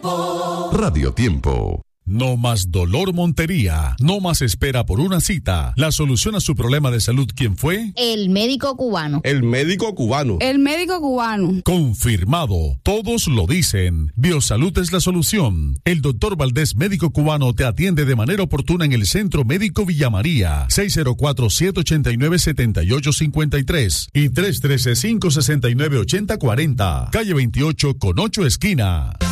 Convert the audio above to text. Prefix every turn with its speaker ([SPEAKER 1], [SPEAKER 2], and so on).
[SPEAKER 1] Tiempo.
[SPEAKER 2] Radio Tiempo.
[SPEAKER 3] No más dolor Montería, no más espera por una cita. La solución a su problema de salud, ¿quién fue?
[SPEAKER 4] El médico cubano.
[SPEAKER 5] El médico cubano.
[SPEAKER 6] El médico cubano.
[SPEAKER 3] Confirmado, todos lo dicen. Biosalud es la solución. El doctor Valdés, médico cubano, te atiende de manera oportuna en el Centro Médico Villa María, 604-789-7853 y 313-569-8040, calle 28 con 8 esquinas.